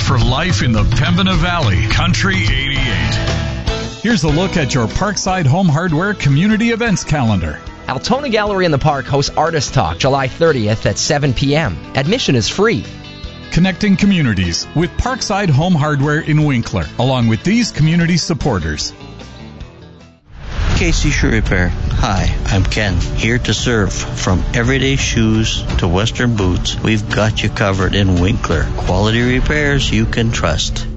for life in the Pembina Valley. Country 88. Here's a look at your Parkside Home Hardware community events calendar. Altona Gallery in the Park hosts Artist Talk July 30th at 7 p.m. Admission is free. Connecting communities with Parkside Home Hardware in Winkler, along with these community supporters. KC Shoe Repair. Hi, I'm Ken, here to serve. From everyday shoes to Western boots, we've got you covered in Winkler. Quality repairs you can trust.